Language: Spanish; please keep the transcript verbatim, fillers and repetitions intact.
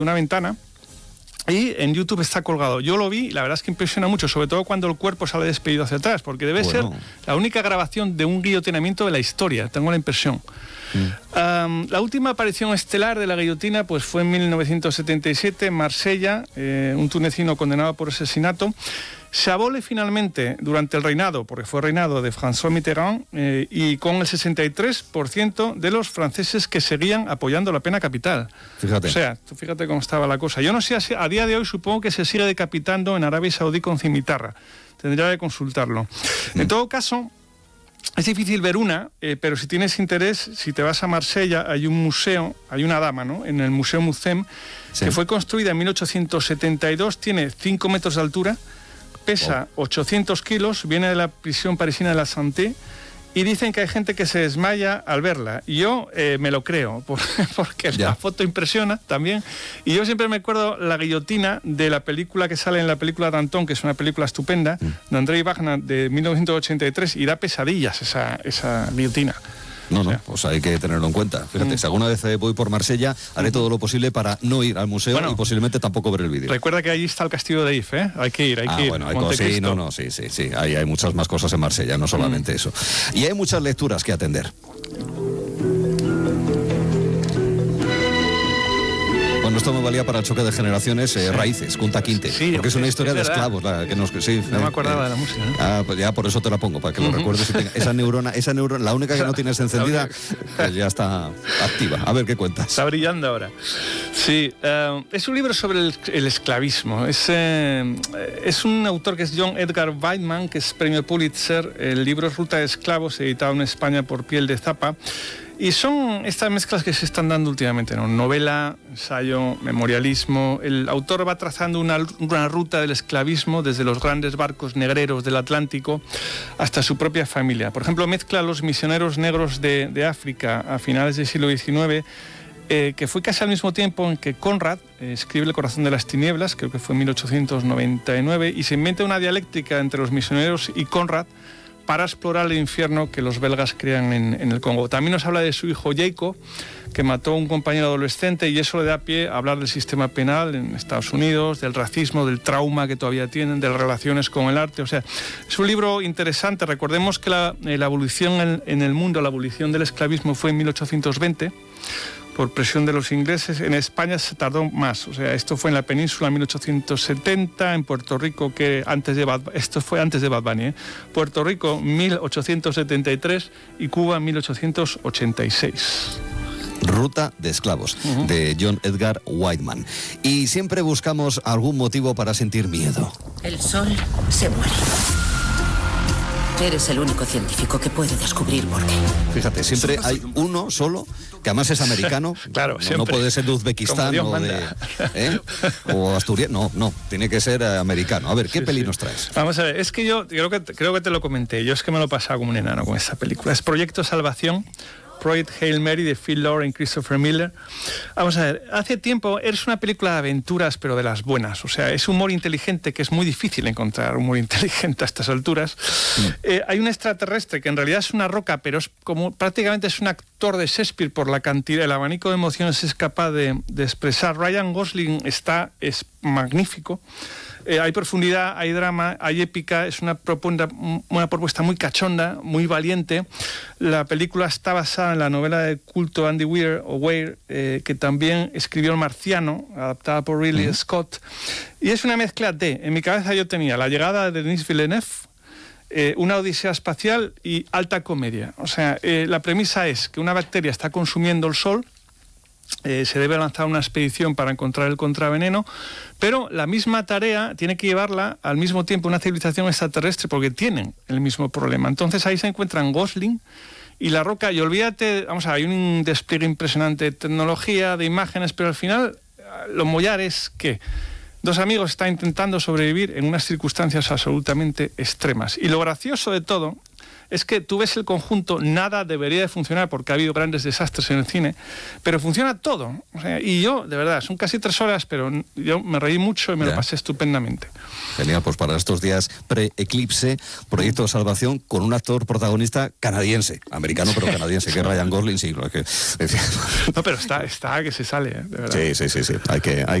una ventana. Y en YouTube está colgado. Yo lo vi y la verdad es que impresiona mucho, sobre todo cuando el cuerpo sale despedido hacia atrás, porque debe bueno. ser la única grabación de un guillotinamiento de la historia, tengo la impresión. Mm. Um, la última aparición estelar de la guillotina pues, fue en mil novecientos setenta y siete en Marsella, eh, un tunecino condenado por asesinato. Se abole finalmente durante el reinado, porque fue reinado de François Mitterrand, eh, y con el sesenta y tres por ciento de los franceses que seguían apoyando la pena capital. Fíjate. O sea, tú fíjate cómo estaba la cosa. Yo no sé, a día de hoy supongo que se sigue decapitando en Arabia Saudí con cimitarra. Tendría que consultarlo. Mm. En todo caso, es difícil ver una, eh, pero si tienes interés, si te vas a Marsella, hay un museo, hay una dama, ¿no?, en el Museo Mucem, sí. que fue construida en mil ochocientos setenta y dos, tiene cinco metros de altura, pesa oh. ochocientos kilos, viene de la prisión parisina de la Santé, y dicen que hay gente que se desmaya al verla. Y yo eh, me lo creo, por, porque ya. la foto impresiona también. Y yo siempre me acuerdo la guillotina de la película que sale en la película Danton, que es una película estupenda, mm. de Andrei Wagner, de mil novecientos ochenta y tres, y da pesadillas esa, esa guillotina. No, no, pues hay que tenerlo en cuenta. Fíjate, mm. si alguna vez voy por Marsella, haré mm. todo lo posible para no ir al museo bueno, y posiblemente tampoco ver el vídeo. Recuerda que allí está el castillo de If, ¿eh? Hay que ir, hay ah, que ir. bueno, hay cosas, sí, no, no, sí, sí, sí. Hay, hay muchas más cosas en Marsella, no solamente mm. eso. Y hay muchas lecturas que atender. Bueno, esto me valía para el choque de generaciones, eh, sí. Raíces, Kunta Kinte, sí, porque es una historia es de esclavos. La, que nos, sí, no eh, me acordaba eh, de la música, ¿no? Ah, pues ya por eso te la pongo, para que lo recuerdes. Y tenga, esa neurona, esa neurona, la única que no tienes encendida, pues ya está activa. A ver qué cuentas. Está brillando ahora. Sí, uh, es un libro sobre el, el esclavismo. Es, eh, es un autor que es John Edgar Weidman, que es premio Pulitzer. El libro es Ruta de Esclavos, editado en España por Piel de Zapa. Y son estas mezclas que se están dando últimamente, ¿no? Novela, ensayo, memorialismo. El autor va trazando una, una ruta del esclavismo desde los grandes barcos negreros del Atlántico hasta su propia familia. Por ejemplo, mezcla a los misioneros negros de, de África a finales del siglo diecinueve, eh, que fue casi al mismo tiempo en que Conrad eh, escribe El corazón de las tinieblas, creo que fue en mil ochocientos noventa y nueve, y se inventa una dialéctica entre los misioneros y Conrad para explorar el infierno que los belgas crean en, en el Congo. También nos habla de su hijo Jacob, que mató a un compañero adolescente, y eso le da pie a hablar del sistema penal en Estados Unidos, del racismo, del trauma que todavía tienen, de las relaciones con el arte. O sea, es un libro interesante. Recordemos que la, la evolución en, en el mundo, la abolición del esclavismo fue en mil ochocientos veinte, por presión de los ingleses. En España se tardó más, o sea, esto fue en la península en mil ochocientos setenta, en Puerto Rico, que antes de Bad, esto fue antes de Bad Bunny, ¿eh? Puerto Rico mil ochocientos setenta y tres y Cuba mil ochocientos ochenta y seis. Ruta de esclavos, uh-huh. de John Edgar Weidman. Y siempre buscamos algún motivo para sentir miedo. El sol se muere. Eres el único científico que puede descubrir por qué. Fíjate, siempre hay uno solo, que además es americano. Claro, no, no puede ser de Uzbekistán o de ¿eh? o Asturias. No, no, tiene que ser eh, americano. A ver, ¿qué sí, peli sí. nos traes? Vamos a ver, es que yo creo que, creo que te lo comenté. Yo es que me lo he pasado como un enano con esta película. Es Proyecto Salvación. Project Hail Mary, de Phil Lord y Christopher Miller. Vamos a ver, hace tiempo es una película de aventuras, pero de las buenas. O sea, es humor inteligente, que es muy difícil encontrar humor inteligente a estas alturas. Mm. Eh, hay un extraterrestre que en realidad es una roca, pero es como prácticamente es un actor de Shakespeare por la cantidad, el abanico de emociones es capaz de, de expresar. Ryan Gosling está, es magnífico. Eh, hay profundidad, hay drama, hay épica, es una propuesta, una propuesta muy cachonda, muy valiente. La película está basada en la novela de culto Andy Weir, o Weir, eh, que también escribió El Marciano, adaptada por Ridley uh-huh. Scott. Y es una mezcla de, en mi cabeza yo tenía la llegada de Denis Villeneuve, eh, una odisea espacial y alta comedia. O sea, eh, la premisa es que una bacteria está consumiendo el sol. Eh, se debe lanzar una expedición para encontrar el contraveneno, pero la misma tarea tiene que llevarla al mismo tiempo una civilización extraterrestre, porque tienen el mismo problema. Entonces ahí se encuentran Gosling y La Roca, y olvídate, vamos a ver, hay un despliegue impresionante de tecnología, de imágenes, pero al final lo mollar es que dos amigos están intentando sobrevivir en unas circunstancias absolutamente extremas. Y lo gracioso de todo es que tú ves el conjunto, nada debería de funcionar porque ha habido grandes desastres en el cine, pero funciona todo. O sea, y yo, de verdad, son casi tres horas, pero yo me reí mucho y me ya. lo pasé estupendamente. Genial, pues para estos días pre-eclipse, Proyecto de Salvación, con un actor protagonista canadiense, americano pero canadiense, que es Ryan Gosling, sí. Lo que, no, pero está, está que se sale, ¿eh? De verdad. Sí, sí, sí, sí. Hay que... Hay